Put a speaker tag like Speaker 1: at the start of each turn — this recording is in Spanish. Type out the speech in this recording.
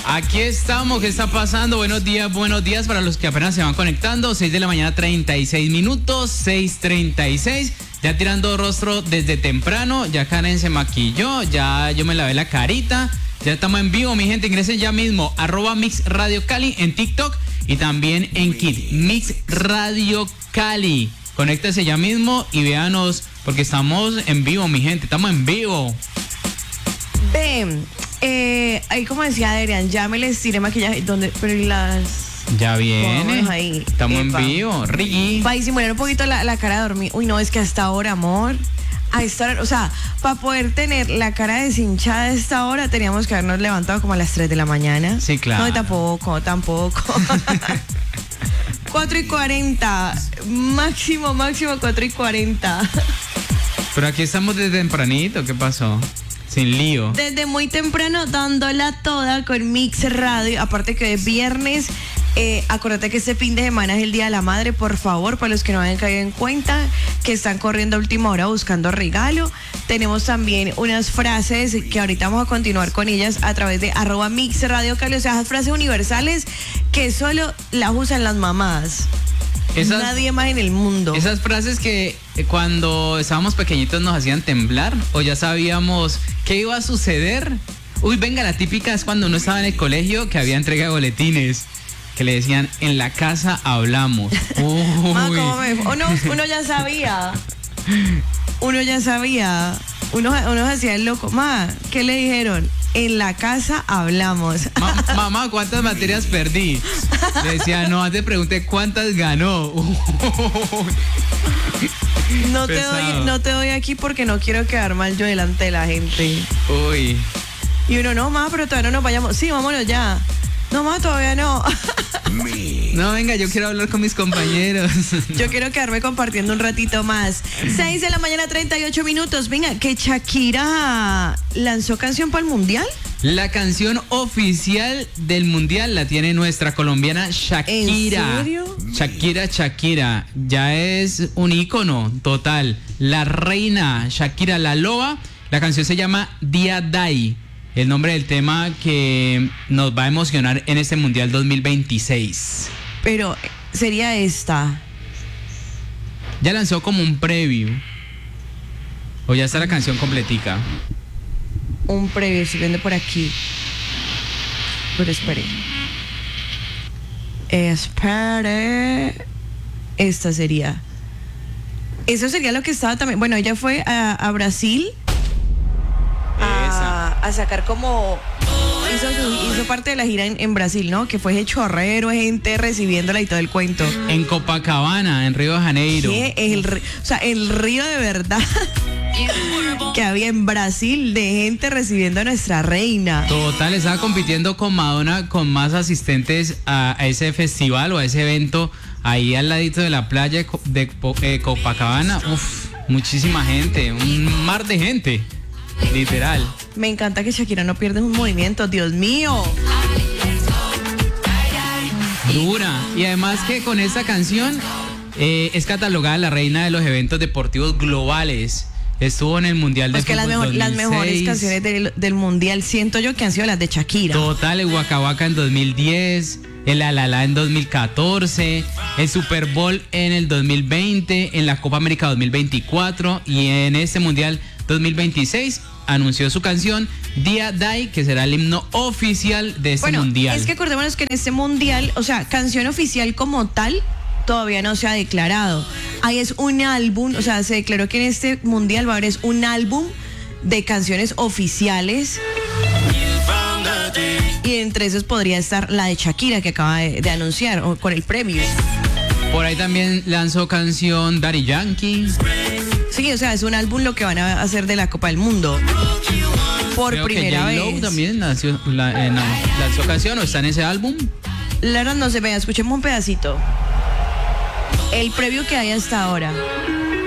Speaker 1: Aquí estamos, ¿qué está pasando? Buenos días para los que apenas se van conectando. 6 de la mañana, 36 minutos, 6:36. Ya tirando rostro desde temprano, ya Karen se maquilló, ya yo me lavé la carita. Ya estamos en vivo, mi gente, ingresen ya mismo, @Mix Radio Cali en TikTok y también en Kit, Mix Radio Cali. Conéctese ya mismo y véanos, porque estamos en vivo, mi gente, estamos en vivo.
Speaker 2: Ven. Ahí como decía Adrián, ya me les tiré maquillaje, pero y las...
Speaker 1: Ya viene,
Speaker 2: ahí.
Speaker 1: Estamos
Speaker 2: Epa.
Speaker 1: en vivo, Ricky.
Speaker 2: Para disimular un poquito la cara de dormir. Uy, no, es que hasta ahora, amor, a esta hora, o sea, para poder tener la cara deshinchada a esta hora, teníamos que habernos levantado como a las 3 de la mañana.
Speaker 1: Sí, claro.
Speaker 2: No, y tampoco. 4:40, máximo 4:40.
Speaker 1: Pero aquí estamos desde tempranito, ¿qué pasó? Sin lío.
Speaker 2: Desde muy temprano dándola toda con Mix Radio. Aparte que hoy es viernes. Acuérdate que este fin de semana es el Día de la Madre. Por favor, para los que no hayan caído en cuenta, que están corriendo a última hora buscando regalo. Tenemos también unas frases que ahorita vamos a continuar con ellas a través de @Mix Radio Cali. O sea, esas frases universales que solo las usan las mamás. Nadie más en el mundo.
Speaker 1: Esas frases que cuando estábamos pequeñitos nos hacían temblar o ya sabíamos qué iba a suceder. Uy, venga, la típica es cuando uno estaba en el colegio que había entrega de boletines que le decían, en la casa hablamos. Uy.
Speaker 2: Uno ya sabía. Uno hacía el loco. ¿Qué le dijeron? En la casa hablamos.
Speaker 1: Mamá, ¿cuántas materias perdí? Le decía, no, antes pregunté cuántas ganó.
Speaker 2: No te doy aquí porque no quiero quedar mal yo delante de la gente.
Speaker 1: Uy.
Speaker 2: Y uno, no, pero todavía no nos vayamos. Sí, vámonos ya. No, todavía no.
Speaker 1: No, venga, yo quiero hablar con mis compañeros.
Speaker 2: Yo quiero quedarme compartiendo un ratito más. 6 de la mañana, 38 minutos. Venga, que Shakira lanzó canción para el Mundial.
Speaker 1: La canción oficial del Mundial la tiene nuestra colombiana Shakira.
Speaker 2: ¿En serio?
Speaker 1: Shakira. Ya es un ícono total. La reina Shakira, la loba. La canción se llama Día Day. El nombre del tema que nos va a emocionar en este Mundial 2026.
Speaker 2: Pero sería esta.
Speaker 1: Ya lanzó como un preview. O ya está la canción completica.
Speaker 2: Un preview, estoy viendo por aquí. Pero espere. Esta sería. Eso sería lo que estaba también. Bueno, ella fue a Brasil. A sacar como hizo parte de la gira en Brasil, ¿no? Que fue chorrero, gente recibiéndola y todo el cuento.
Speaker 1: En Copacabana, en Río de Janeiro.
Speaker 2: ¿Qué? El río de verdad que había en Brasil de gente recibiendo a nuestra reina.
Speaker 1: Total, estaba compitiendo con Madonna, con más asistentes a ese festival o a ese evento ahí al ladito de la playa de Copacabana. Uf, muchísima gente, un mar de gente. Literal.
Speaker 2: Me encanta que Shakira no pierde un movimiento, Dios mío.
Speaker 1: Dura. Y además que con esta canción es catalogada la reina de los eventos deportivos globales. Estuvo en el Mundial de
Speaker 2: Fútbol 2006. Las mejores canciones del Mundial siento yo que han sido las de Shakira.
Speaker 1: Total, el Waka Waka en 2010, el La La La en 2014, el Super Bowl en el 2020, en la Copa América 2024 y en este Mundial 2026 anunció su canción Día Day, que será el himno oficial de este mundial.
Speaker 2: Es que acordémonos que en este mundial, o sea, canción oficial como tal, todavía no se ha declarado. Ahí es un álbum, o sea, se declaró que en este mundial va a haber un álbum de canciones oficiales. Y entre esos podría estar la de Shakira que acaba de anunciar, o con el premio.
Speaker 1: Por ahí también lanzó canción Daddy Yankee.
Speaker 2: Sí, o sea, es un álbum lo que van a hacer de la Copa del Mundo. Por
Speaker 1: Creo
Speaker 2: primera
Speaker 1: que
Speaker 2: vez.
Speaker 1: También lanzó canción o está en ese álbum.
Speaker 2: La verdad no se vea, escuchemos un pedacito. El previo que hay hasta ahora.